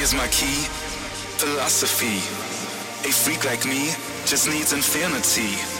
Here's my key, philosophy. A freak like me just needs infinity.